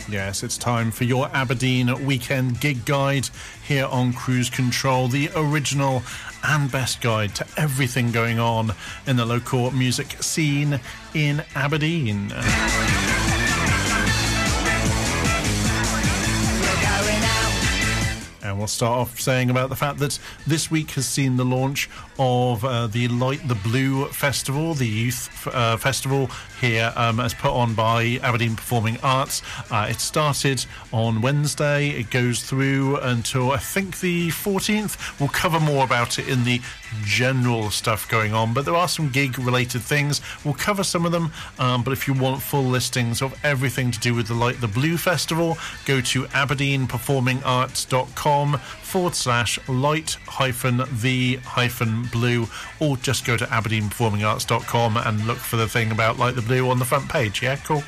Yes, it's time for your Aberdeen weekend gig guide here on Cruise Control, the original and best guide to everything going on in the local music scene in Aberdeen. And we'll start off saying about the fact that this week has seen the launch of the Light the Blue Festival, the youth festival here as put on by Aberdeen Performing Arts. It started on Wednesday. It goes through until I think the 14th. We'll cover more about it in the general stuff going on, but there are some gig related things. We'll cover some of them, but if you want full listings of everything to do with the Light the Blue Festival, go to aberdeenperformingarts.com/light-the-blue, or just go to aberdeenperformingarts.com and look for the thing about Light the Blue on the front page. Yeah, cool.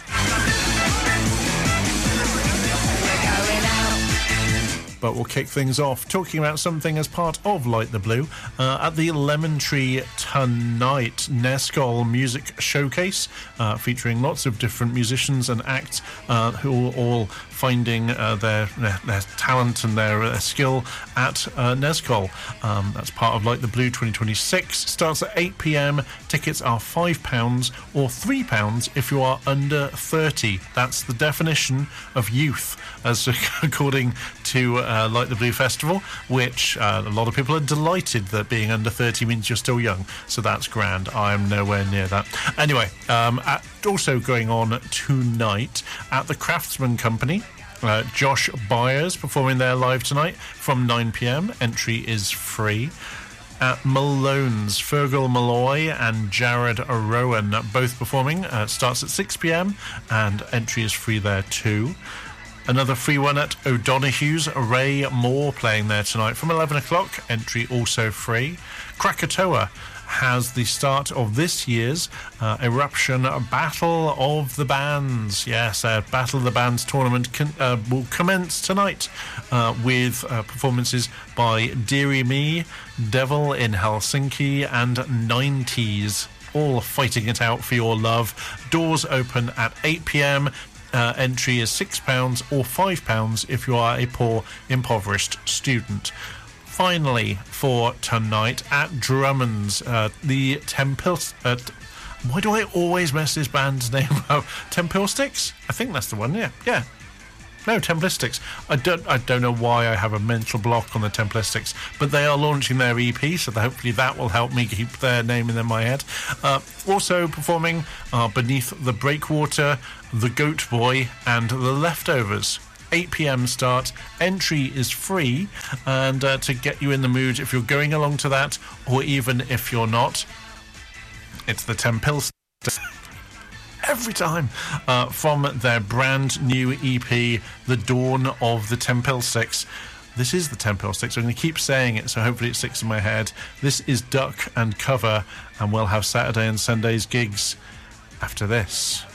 But we'll kick things off talking about something as part of Light the Blue at the Lemon Tree tonight. Nescol Music Showcase, featuring lots of different musicians and acts who are all finding their talent and their skill at Nescol. That's part of Light the Blue 2026. Starts at 8 p.m. Tickets are £5 or £3 if you are under 30. That's the definition of youth, as according to Light the Blue Festival, which a lot of people are delighted that being under 30 means you're still young, so that's grand. I'm nowhere near that. Anyway, also going on tonight at the Craftsman Company, Josh Byers performing there live tonight from 9 p.m. Entry is free. At Malone's, Fergal Malloy and Jared Rowan both performing. Starts at 6 p.m. and entry is free there too. Another free one at O'Donoghue's, Ray Moore playing there tonight from 11 o'clock. Entry also free. Krakatoa has the start of this year's Eruption Battle of the Bands. Yes, Battle of the Bands tournament will commence tonight with performances by Deary Me, Devil in Helsinki and 90s, all fighting it out for your love. Doors open at 8 p.m. Entry is £6 or £5 if you are a poor, impoverished student. Finally, for tonight at Drummond's, the why do I always mess this band's name up? Templistics? I think that's the one. Yeah. No, Templistics. I don't know why I have a mental block on the Templistics, but they are launching their EP, so hopefully that will help me keep their name in my head. Also performing Beneath the Breakwater, The Goat Boy, and The Leftovers. 8 p.m. start. Entry is free, and to get you in the mood if you're going along to that, or even if you're not, it's the Templistics. Every time from their brand new EP, The Dawn of the Templistics. This is the Templistics. I'm going to keep saying it, so hopefully it sticks in my head. This is Duck and Cover, and we'll have Saturday and Sunday's gigs after this.